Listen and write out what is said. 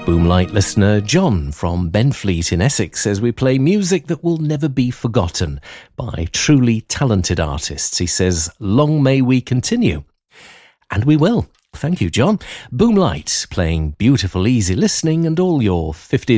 Boomlight listener John from Benfleet in Essex says we play music that will never be forgotten by truly talented artists. He says, long may we continue. And we will. Thank you, John. Boomlight, playing beautiful, easy listening and all your 50s